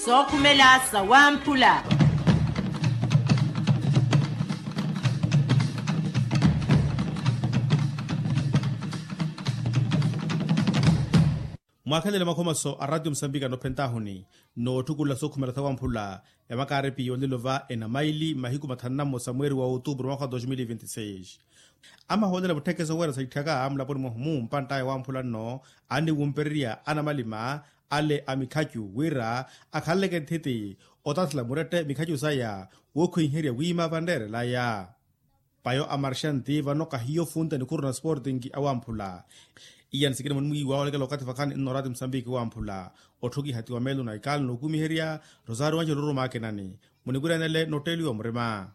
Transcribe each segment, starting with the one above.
sokumelasa wamphula. Mwakhalele makhomaso a Radio Msambika no Pentahoni no thukula sokhumelatha wamphula emakarepi yolilova enamaili mahiku mathanamo samweri wa outubro mwaka 2026. Amaholela buthekeso wera saithaka amlaponi mohumu mpantaye wamphula no ani wumperia anamalima ale amikhachu wira akhaleke thiti otathla murete mikhachu saya wokhuinheria wima bandere laya payo amarshanti vano kahiyo funta ni kurna sporting awamphula iyan sikina munui wa oleka lokati fakani no Radio Msambiki wamphula othoki hati wa melu na ikal no kumiheria Rosario wanje ruru makenani munigura nele noteli wa mrema.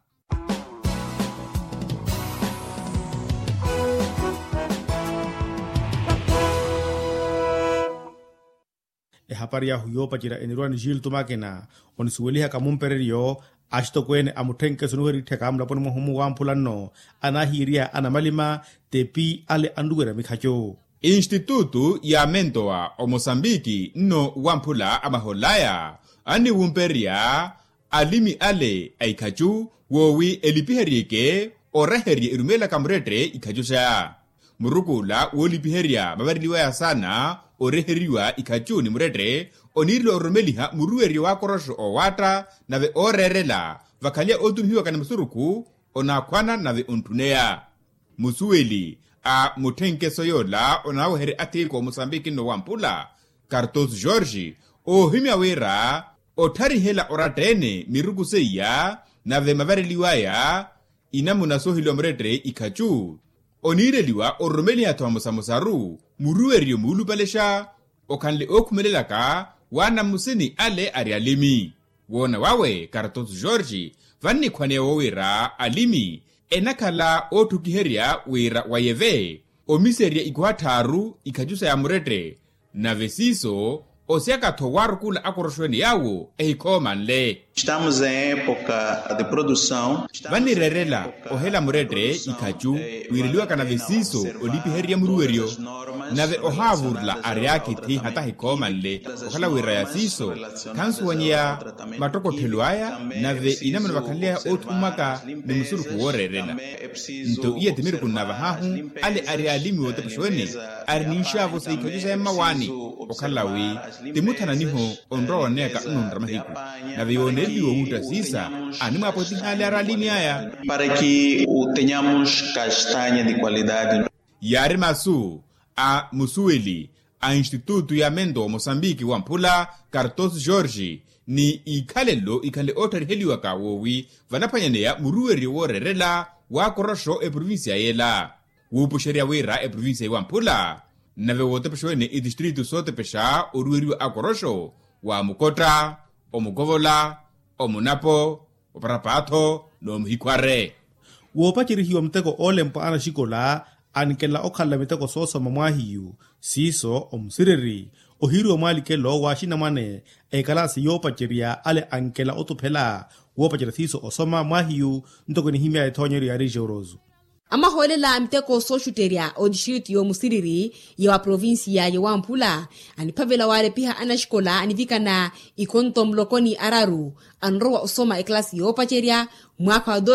Hapari ya huyo pachira enirwani jil tumakena onisuweliha kamumpererio ashto kwene amuthenke sunuheri theka amlaponi mohumu wamphula no anahiria anamalima tepi ale anduwera mikhacho. Instituto ya Mentoa o Mosambiki no wamphula amaholaya ani wumperia alimi ale aikhachu wowi elipiherike oreherie irumela kamretre ikhachusa murukula wolipiheria mabariliwa ya sana oreheriwa ikhachu ni mretre onirilo oromeliha murueri wa korosho o wata nave orerela vakalia otunhiwa kana msuruku onakwana nave ontunea musueli a muthenke soyola onawohere atiko Mosambiki no wamphula Cartos Jorge o himya wera otharihela oratene mirukuseya nave mabariliwaya inamuna sohilo mretre ikhachu onireliwa oromeli atwa musamusaru muruerio mulupalesha okanle okumelelaka wana musini ale arialimi wona wawe Cartos Jorge vanni khwane wowera alimi enakhala othukiheria wira wayeve omiseria ikuhatharu ikhajusa ya murete na vesiso osiakatho warukula akoroshweni yawo ehikomanle. Estamos em época de produção. Vanirerela ohela murete ikhachu wiriliwa kana vesiso olipiheria muruerio nave ohavurla ariaki thi hata hikomanle okhala wira ya siso kansu wanyea matokothelwaya nave inamana vakhalia othumaka ni musuru kuworerela nto iye timiru kunava hahu ale arialimi wotepeshweni arininshavo se ikhajusa ya mawani okhalawi timuthana niho onrooneka unondra mahiku nave yoneliwo muta sisa anima apotihale aralimi aya para que tenhamos castanha de qualidade. Yari masu a musueli a Instituto ya Mentoa Mosambiki wamphula Cartos Jorge ni ikhalelo ikhale othariheliwa kawowi vanapanyaneya murueri worerela wa korosho e provincia yela wupusheria wira e provincia wamphula nave wotepeshwene i distrito sotepesha orueriwa a korosho wa Mukota omugovola omunapo oparapatho no mhikware wopachirihiwa mteko olempo anashikola anikela okhala miteko soso mamwahiyu siso omsireri ohiri omalikelo washina mane ekalasi yopachiria ale ankela otuphela wopachira siso osoma mwahiyu ntoko ni himya ethonyeri ya rijorozu. Amaholela mteko soshuteria o distrito yo musiriri ya provincia ya wamphula anipavela wale piha anashikola anivikana ikontom lokoni araru anrowa osoma eklasi yopachiria mwaka wa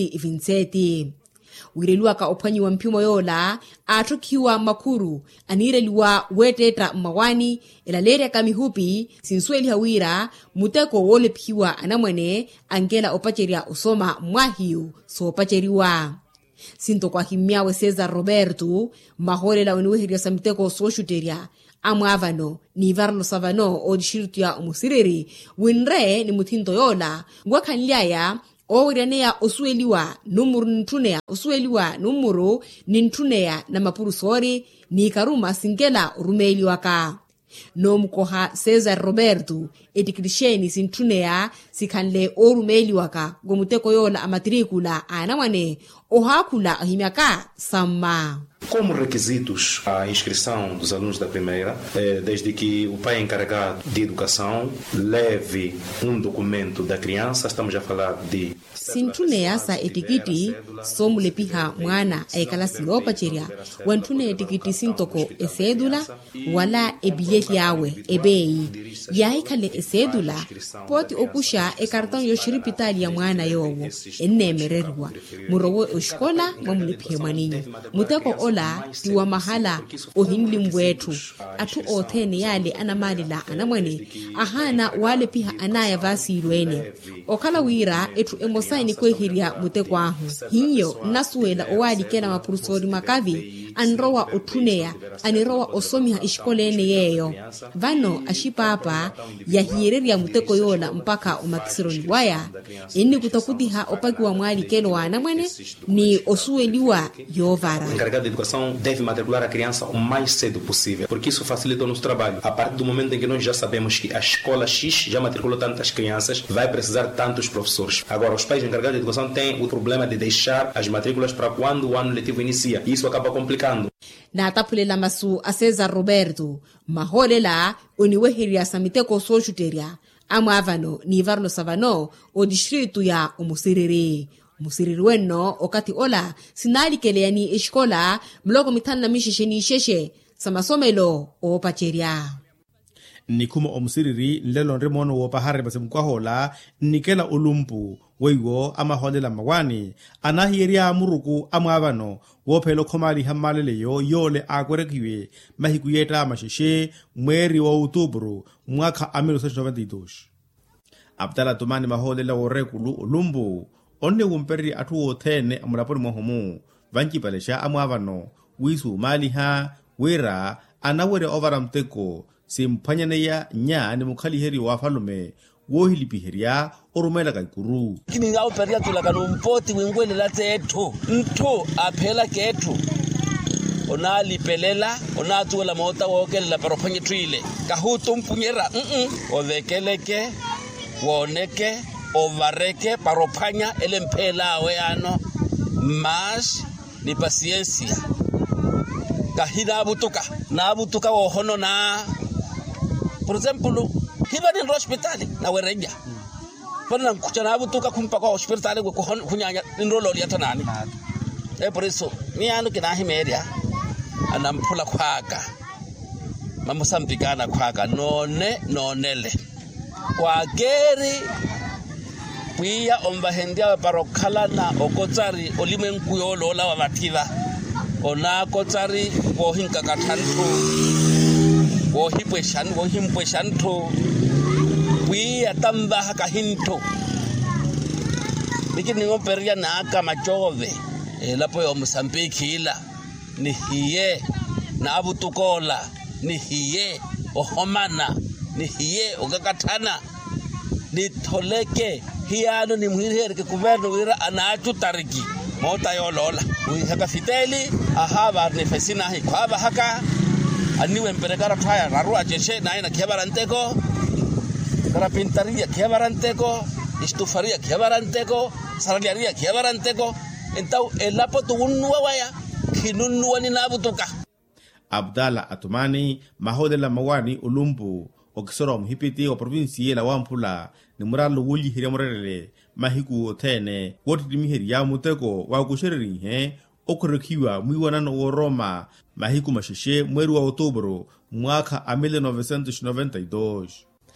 2027. Wireliwa ka ophanyi wa mpimo yola athukiwa makuru anireliwa wetetra mawani elaleria kamihupi sinsweli hawira muteko wolephiwa anamwene angela opacheria osoma mwahiu so opacheriwa sinto kwa himyawe Cesar Roberto maholela weniwehiria samteko soshuteria amwavano ni varlo savano o distrito ya musiriri winre ni muthinto yola ngwakhanliaya owiranea osueliwa numuru nintunea osueliwa numuru nintunea na mapurusori ni karuma singela rumeliwaka nomkoha Cesar Roberto etikrisheni sintunea sikhanle orumeliwaka gomuteko yola amatrikula anamwane ohakula ahimyaka samma. como requisitos a inscrição dos alunos da primeira, desde que o pai encarregado de educação leve um documento da criança, estamos a falar de sintune asa etikiti somule piha mwana aikala silopa cheria wantune etikiti sintoko esedula wala ebileti yawe ebei yaikale esedula poti okusha ekarton yoshiripitali ya mwana yowo ennemererwa murowo oshkola mamuliphe mwaninyi muteko ola tiwa mahala ohinli mbwetu atu othene yale anamalila anamwane ahana wale piha anaya vasilwene okala wira etu emosaini kwehiria muteko ahu hiyo nasuela owalikela mapurusori makavi anrowa otuneya anirowa osomiha ishkolene yeyo vano ashipapa yahiyereria muteko yola mpaka umakisironi waya inni kutakutiha opakiwa mwalikelo wana mwene ni osueliwa yovara. O encarregado de educação deve matricular a criança o mais cedo possível, porque isso facilita o nosso trabalho. A partir do momento em que nós já sabemos que a escola X já matriculou tantas crianças, vai precisar de tantos professores. Agora, os pais encarregados de educação têm o problema de deixar as matrículas para quando o ano letivo inicia. E isso acaba complicando. Na tapulela masu a César Roberto, maholela uniwehiria samiteko sochuteria, amavano ni varlo savano o distrito ya umusiriri. Musiriri weno okati ola sinalikele ni escola mloko mitana mishisheni sheshe samasomelo o pacheria. Nikumo omusiriri nlelo nremono wo pahare basemkwahola nikela ulumpu weiwo amaholela mawani anahiyeria muruku amwavano wo phelo khomali hamaleleyo yole akwerekiwe mahikuyeta masheshe mweri wa Outubro mwaka 1992. Abdala Tumani maholela wo rekulu ulumbu onne wumperi atu othene amulaponi mohomu vankipalesha amwavano wisu maliha wera anawere ovara mteko simpanyaneya nya ni mukhaliheri wa falume wohilipiheria orumela kaikuru kini ngao peria tulakano mpoti wengwele latetu nto aphela ketu onali pelela onatuela mota wokela paropanye twile kahutu mpunyera ovekeleke woneke ovareke paropanya elempela weano mas ni paciencia kahida abutuka wohono na por exemplo hiba ni hospitali na wereja pana kuchana abutuka kumpa kwa hospitali ko kunyanya ndolo liatanani por eso ni anu kinahi media anampula kwaka mamosambikana kwaka nonele kwa geri pia ombahendia parokala na okotsari olimenku yolola wabativa ona kotsari wohinka kathantu wohimpweshantu pia tamba hakahinto bikini ngoperia na aka machove lapo yo Mozambique ila ni hiye na abutukola ni hiye ohomana ni hiye ogakathana ni tholeke hiyano ni muhiri ke kuverno wira anachu tariki mota yolola haka fideli ahaba ne fesina hi kwaba haka aniwe mperekara thaya raru ajeshe na ina kebaranteko karapintaria kebaranteko istufaria kebaranteko saraliaria kebaranteko entau elapo tunwa waya kinunwa ni nabutuka. Abdala Atumani mahodela mawani ulumbu okisoro mhipiti wa provinsi la Wampula ni muralo wuli hiria murele mahiku othene wotidimiheri ya muteko wa kushereri okurekiwa mwiwana no Roma mahiku masheshe mweri wa Outubro mwaka 1992.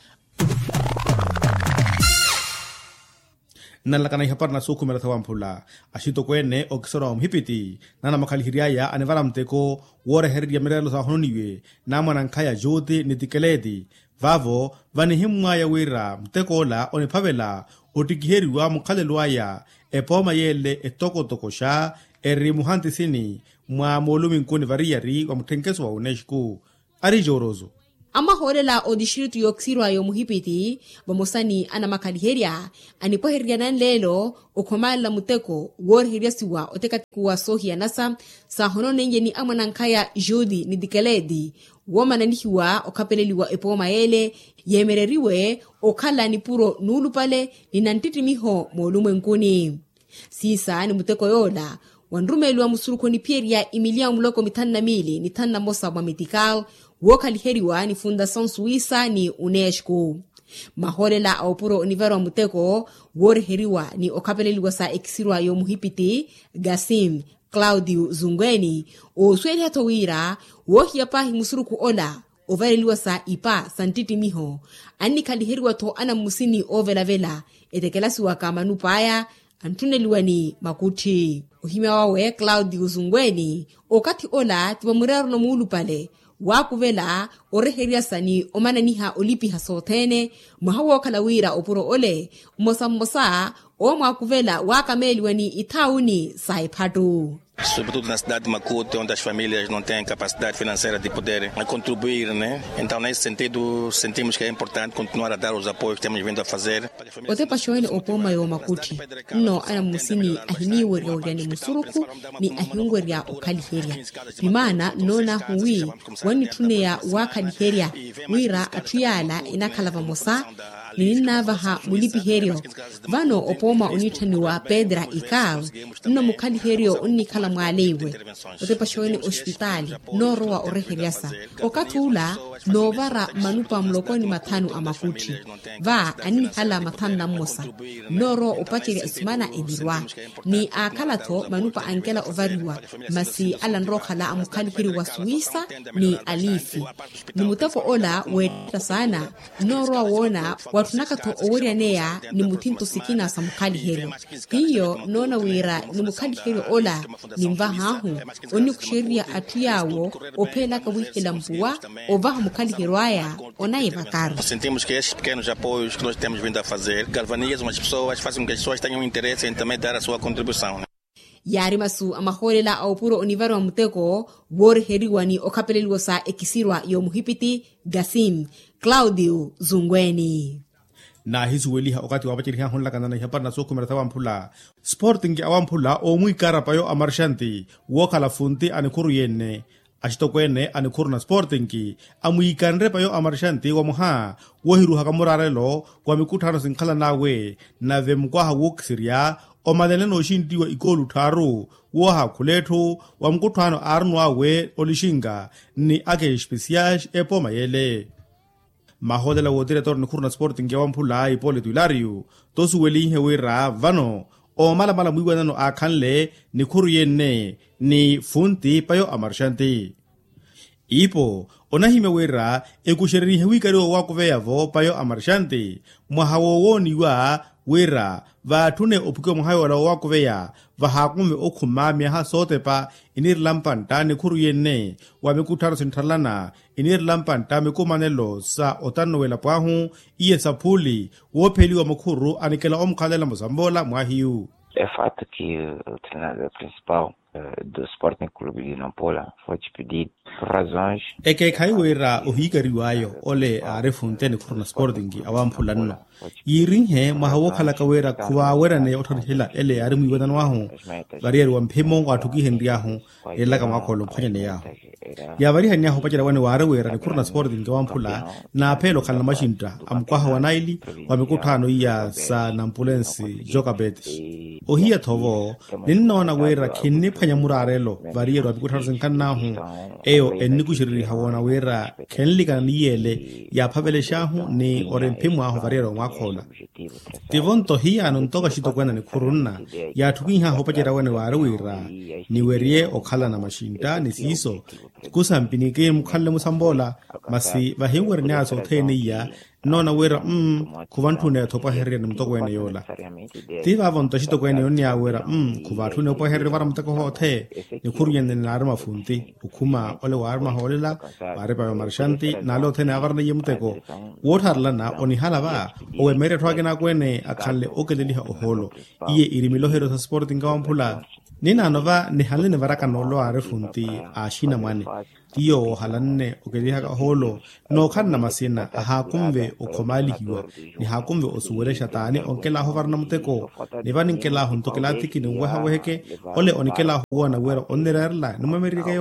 Nalakana ihapar na suku meratha Wampula ashito kwene okisoro mhipiti nana makhalihiria ya anevala mteko wore heri ya merelo sa hononiwe na mwanankaya jote nitikeledi vavo vanihimwa ya wira mtekola onephavela otikiheriwa mukhalelwa ya epoma yele etokotokosha eri muhantisini mwa molumi nkuni variyari wa muthenkeso wa UNESCO ari jorozo. Amaholela o distrito yoksirwa yo muhipiti vamosani ana makhaliheria anipoheria nanlelo okhomala muteko worheria siwa otekatikuwa sohia nasa sa hononenge ni amanankaya judi ni dikeledi womananihiwa okapeleliwa epoma yele yemereriwe okhala ni puro nulu pale ni nantitimiho molumwe nkuni sisa ni muteko yola wanrumelu wa musuruko ni pieria imilia mloko mitanna mili ni tanna mosa wa medical woka liheriwa ni Fundação Suíça ni UNESCO. Maholela aupuro onivero wa muteko worheriwa ni okapeleliwa sa ekisirwa yo muhipiti Gasim Claudio Zungweni o sweli hatowira wohia pahi musuruku ola overeliwa sa ipa santiti miho ani kaliheriwa to ana musini ovelavela etekelasiwa kamanupaya antuneliwa ni makuti. Uhimia wawe Claudio Zungweni okati ola tiba murero no muulu pale wakuvela oreheria sani omananiha olipi hasotene mahawo kalawira opuro ole mosa o mwakuvela wakameliwa ni itauni saipatu. Sobretudo na cidade de Macuto, onde as famílias não têm capacidade financeira de poder contribuir, né? Então, nesse sentido, sentimos que é importante continuar a dar os apoios que temos vindo a fazer. Ote pashoene opoma yo Makuti. No ana musini ahiniwe reoriani musuruku ni ahingweria okaliheria. Bimana nona huwi wani tunea wakaliheria wira atuyala inakalava mosa Ninavaha mulipiherio vano opoma unitaniwa Pedra Ikaw nno mukaliherio unikala mwalewe otepashoene hospitali noroa oreheriasa okatula novara manupa mlokoni matanu amakuti va anini hala matanu na mosa noro opachiri ismana enirwa ni akalato manupa ankela ovariwa masi alanrokhala amukaliheri wa Suisa ni alifi ni mutafo ola weta sana noroa wona watunakato owerianea ni mutinto sikina sa mukaliheri hiyo nona wira ni mukaliheri ola ni mvahahu oni kusheria atuyawo opela kawihela mpuwa ovaha mukaliheri waya onaye vakaro. Sentimos que esses pequenos apoios que nós temos vindo a fazer galvanizam as pessoas, fazem com que as pessoas tenham interesse em também dar a sua contribuição. Yari masu amaholela aupuro onivaro wa muteko worheriwa ni okapeleliwa sa ekisirwa yo muhipiti Gasim Claudio Zungweni. Na hisu weliha okati wapachiriha honla kanana hapana soko merata wampula Sporting awampula o muy karapayo amarshanti wokala funti anikuru yenne ashitokwene anikuru na Sporting ki amuikanre payo amarshanti wa muha wohiru hakamurarelo kwa mikutano sinkala nawe na vemkwaha woksiria o madeleno oshintiwa ikolu tharu woha kulethu wa mkutano arnwa we olishinga ni ake especial epo mayele. Mahodela wo director ni kurna Sporting yawampula Hipólito Hilario tosu welihe wira vano o mala mwiwana no akhanle ni kuruyenne ni funti payo amarshanti ipo onahime wira ekusherihe wikaro wakuveyavo payo amarshanti mwahawo woniwa wira vathune opuke mhayo la wakuveya vahakume okhumami ha sotepa inirlampanta ni khuruyenne wa mikutano senthalana inirlampanta mikumanelo sa otanowela pwahu iye saphuli wopheliwa mukhuru anikela omkhalela mozambola mwahiu. É fato que o treinador principal do Sporting Clube de Nampula foi despedido por razões. Eke kaiwera ohigariwayo ole arefuntene kurna Sporting awampulanno yirinhe mahawokhala kawera kuwa wera ne othorihela ele ari mwiwadan wahu bariyeri wa mphemo wathuki henriahu elaka makholo khanyene yaho ya bari hanya ho pajera wane ware wera ne kurna Sporting awampula na phelo khala mashinta amkwaha wanaili wa mikuthano ya sa Nampulensi Jokabet ohiya thovo ninnona wera khinne phanya murarelo bariyeri wa mikuthano sinkanahu eyo enikushiriri hawona wera khenlika niyele ya phaveleshahu ni oremphemo aho bariyeri khona tivonto hiya anontoka shitokwena ni khurunna ya thukiha hopachera wane warewira ni werie okhala na mashinta ni siso kusampinike mukhalle musambola masi vahingwere ni aso thene ya nona wera kuvanthune thopa herre ni mtokwene yola tiva vonto shitokwene yoni ya wera kuvathune opa herre vara mtako hothe ni khuruyenne ni arma funti ukhuma ole warma holela bare pa marshanti nalo thene avarne yemteko wotharla na oni halava o mere thwake na kwene akhalle okeleliha oholo iye irimilohero sa Sporting awamphula nina nova ni halene varaka nolo are funti ashina mane tiyo halanne okeliha holo no khanna masina ha kumve okhomali hiwa ni ha kumve osuwere shatani onkela ho varna muteko ni vaninkela honto kelati kini weha weheke ole onikela huwa na wera onerarla numamerika yo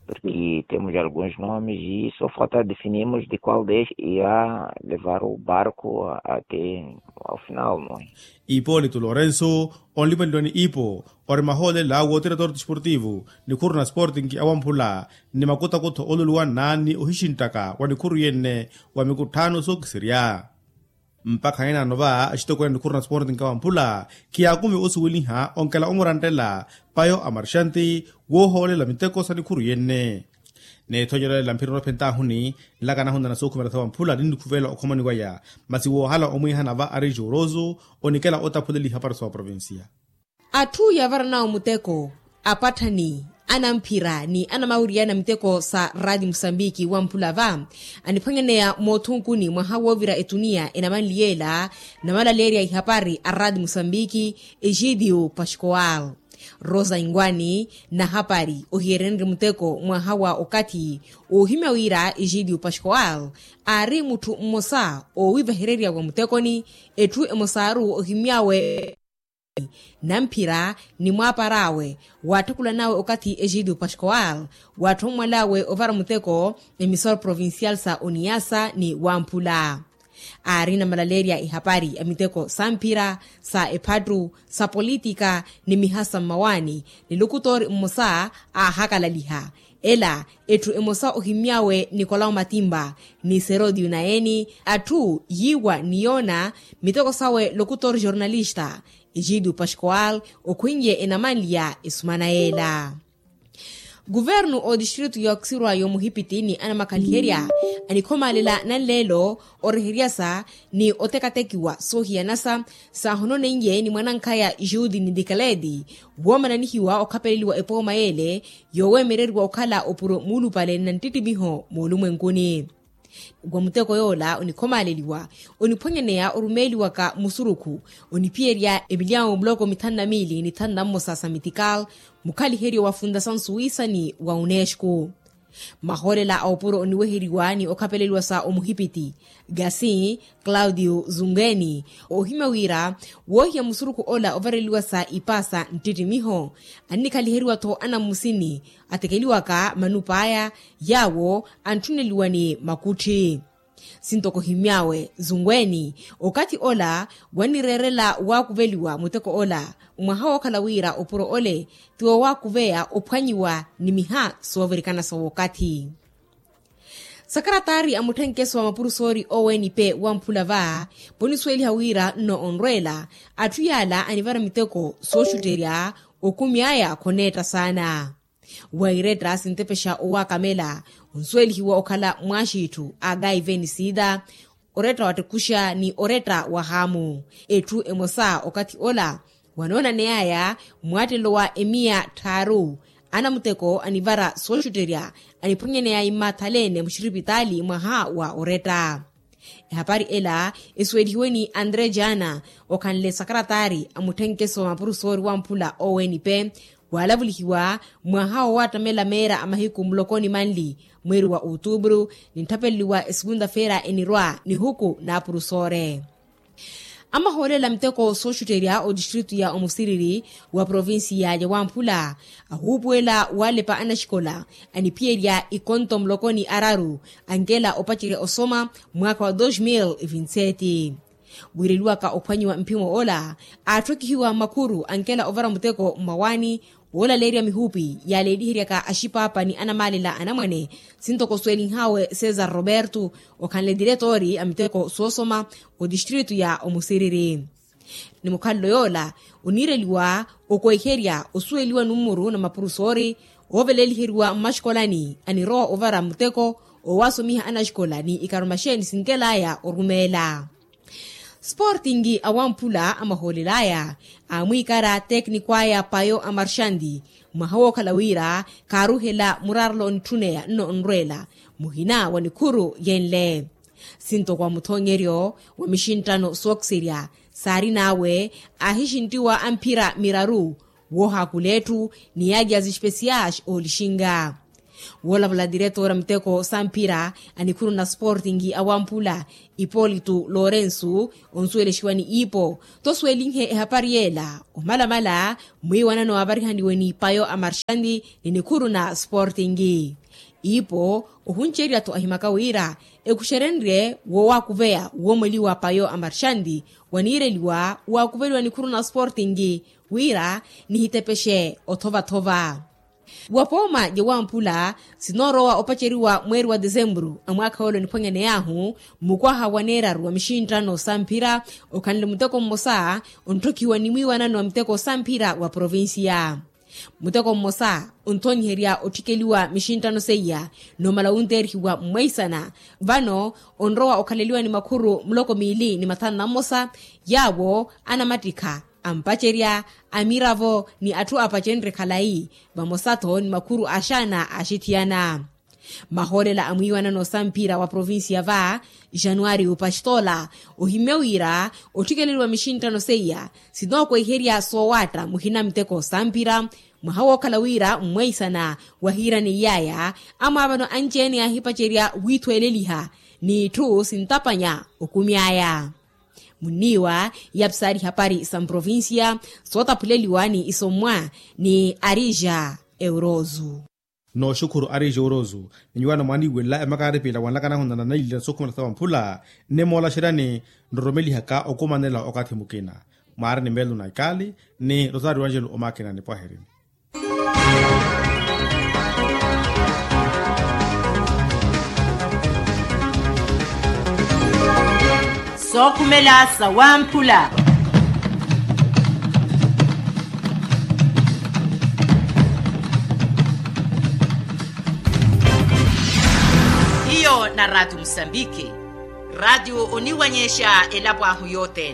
porque temos alguns nomes e só falta definirmos de qual deles irá levar o barco até ao final, não é? Hipólito Lourenço, only pendoni ipo, ore mahole la wo diretor desportivo, ni kurna sporting ki awampula, ni makuta kuto oluluan nani uhishintaka, wani kuru yenne, wa mikutano so kisiria. Mpaka ina nova, ashitoko ni kurna sporting ki awampula, ki akumi usuwili ha, onkela omorantela, payo amarshanti, wo hole la miteko sa ni kuru yenne. Ne tojere lampiro no pentahuni lagana honda na soku mera tawampula dindu kuvela okomani waya masi wo hala omui hana va ari jorozo onikela ota pudeli hapar so provincia atu ya varanao muteko apatani ana mpira ni ana mauriana mteko sa radi Msambiki wa mpulava anipangenea motunkuni mwahawovira etunia enamanliela na malaleria ihapari aradi Msambiki Egidio Pascoal Rosa Ingwani na hapari ohirenri muteko mwahawa okati ohimawira Egidio Pascoal ari mutu mmosa owiva hereria wa mutekoni etu emosaru ohimiawe na mpira ni mwaparawe watukula nawe okati Egidio Pascoal watu mwalawe ovara muteko emisor provincial sa Oniasa ni Wampula arina malaleria ihapari amiteko sa mpira sa epadru sa politika ni mihasa mawani ni lukutori mmosa ahakalaliha ela etu emosa ohimiawe Nicolau Matimba ni Serodi Unaeni atu yiwa niona miteko sawe locutor jornalista Egidio Pascoal okwinye enamanlia Ismanaela. Governo o distrito yoksirwa yomuhipiti ni anamakaliheria anikomalela nanlelo orihiriasa ni otekatekiwa sohianasa sa honone inye ni mwanankaya Judy ni Dikaledi woma nanihiwa okapeliliwa epo maele yowe mererwa okala opuro mulu pale nantitimiho mulumwenkuni. Gwamuteko yola onikomaleliwa oniponyenea orumeliwa ka musuruku onipieria ebiliao bloko mitanda mili ni tanda mosasa mitikal mukaliherio wa Fundação Suíça ni wa UNESCO. Maholela aupuro oniwehiriwa ni okapeleliwa sa omuhipiti Gasi Claudio Zungeni ohimawira wohia musuruku ola overeliwa sa ipasa ntitimiho anikaliherio to ana musini atekeliwa ka manupaya yawo antuneliwa ni makuti sintoko himiawe Zungweni okati ola wanirerela wakuveliwa muteko ola umahao kalawira opuro ole tuwa wakuvea opwanyiwa ni miha soverikana sa wakati. Sakaratari amutenkeso wa mapurusori ONP wa Mpulava ponisweli hawira no onrela atuyala anivara miteko soshuteria okumiaya koneta sana. Waireta sintepesha owakamela unsweli hiwa okala mwashitu agai venisida oreta watekusha ni oreta wahamu etu emosa okati ola wanona neaya mwatelo wa emia taru ana muteko anivara soshuteria anipunyenea imatalene mshiripitali mwaha wa oreta. Hapari ela iswediweni Andre Jana okanle sakaratari amutenkeso mapurusori wa Mpula ONP walavulihiwa mwahao watamela mera amahiku mlokoni manli mweri wa Outubro nintapeliwa segunda feira enirwa ni huku na purusore. Ama holela mteko soshuteria o distrito ya Omusiriri wa provinsia ya Wampula ahubuela wale pa anashikola anipieria ikonto mlokoni araru angela opachire osoma mwaka wa 2027. Bwiriluwa ka opanyiwa mpimo ola atokihiwa makuru angela ovara mteko mawani wola leria mihupi ya ledihiria ka ashipapa ni anamalela anamwane sintoko sweli hawe Cesar Roberto okanle diretori amiteko sosoma o distrito ya Omusiriri. Ni mukalo yola unireliwa okoiheria osueliwa numuru na mapurusori ovelelihiriwa mashkolani aniroa ovara mteko owasomiha anashkolani ikarumasheni sinkela ya orumela. Sportingi awampula amaholelaya amuikara teknikwaya payo amarshandi mahawo kalawira karuhela murarlo ntunea no onrela muhina wanikuru yenle sinto kwa mutongerio wa mishintano soksiria sari nawe ahishintiwa ampira miraru woha kuletu ni yagiazi speciash olishinga Wola bla diretora mteko sampira anikuru na Sporting awampula Ipolito Lorenzo onsuele shiwani ipo toswelinghe hapariela umalamala mwiwana no abarihandi weni payo amarshandi ninikuru na Sporting ipo uhuncheria to ahimakawira ekusherenre wo wakuvea wo mweli wa payo amarshandi wanireliwa wakuveliwa nikuru na Sporting wira ni hitepeshe otova wapoma je wampula sinorowa opacheriwa mweri wa Dezembru amwaka holo nipongene yahu mukwaha waneraru wa mishindano sampira okanile muteko mmosa ontokiwa nimwiwana no mteko sampira wa provinsia muteko mmosa ontonyheria otikeliwa mishindano seya no malaunteriwa mwaisana vano onrowa okaleliwa ni makuru mloko mili ni matana mmosa yawo anamatika ampacheria amiravo ni atu apachenre kalai bamosato ni makuru ashana ashitiana maholela amwiwana no sampira wa provinsia va Januari upashtola ohimewira otikelelwa mishindano seya sidoko iheria sowata muhina mteko sampira muhawo kalawira mwaisana wahira ni yaya ama abano anjeni ahipacheria witweleliha ni tu sintapanya okumiaya muniwa yapsari hapari sam provincia sota puleliwani isomwa ni Arija Eurozu no shukuru Arija Eurozu niwana mwani wela emakarepela wanlakana hondana na ilila sokuma tawa mpula ne mola shirani ndoromeli haka okumanela okathimukina mara ni melu na ikali ni Rosario Angelo omakina ni paherini Sokumela sawampula. Iyo na Radio Msambiki. Radio uniwanyesha elabwahu yote.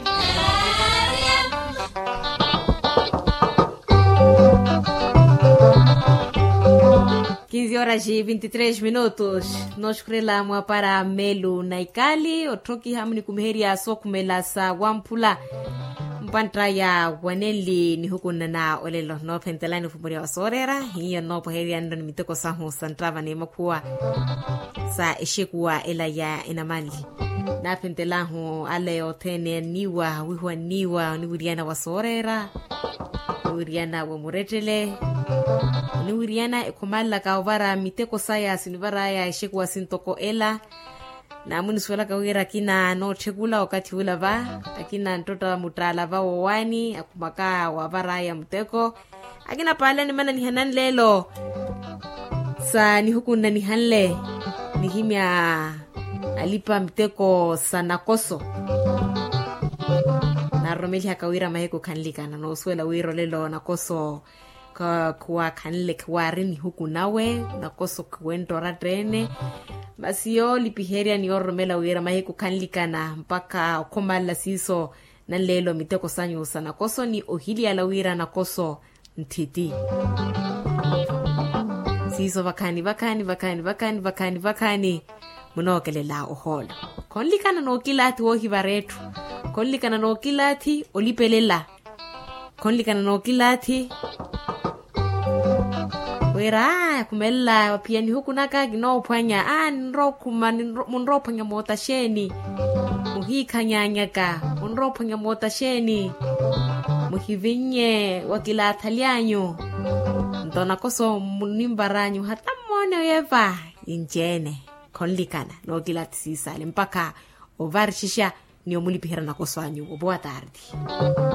15 horas e 23 minutos. Nós crelamos para Melo Naikali, o troki hamni kumheria so kumela sa wampula. Mpantra ya waneli ni huku na olelo no pentelani fumuri wa sorera. Hiyo no poheria ndo ni mitoko sahu santrava ni makuwa sa eshekuwa ela ya inamali. Na pentelahu ale otene niwa, wihua niwa, niwiriana wa sorera. Niwiriana wa muretele. Niwiriana ekomala kaovara miteko saya sinivara ya eshekuwa sintoko ela. Na muni suwela kawira kina no chekula wakati ula va. Akina ntota mutala va wawani. Akumaka wavara ya mteko. Akina pala ni mana ni hanan lelo. Sa ni huku na ni hanle. Ni himya alipa mteko sana koso. Na romeli hakawira maheko kanlika. Na no suwela wiro lelo na koso. Kwa kanle kwarini huku nawe. Na koso kuwento ratene. Basi yo lipiheria ni oromela wira maheko kanlika na mpaka komala siso na lelo miteko sanyo sana koso ni ohili ala wira na koso ntiti. Siso vakani munokelela ohola. Konlikana no kilati wohi varetu. Konlikana no kilati olipelela. Konlikana no kilati wera kumela pia ni huku naka gino panya munro panya mota sheni muhika nyanyaka munro panya mota sheni muhivinye wakila talianyo ndona koso munimbaranyo hata mwone yeva injene konlikana no kila tisisa mpaka ovarishisha ni omulipihira na koso anyu. Boa tarde.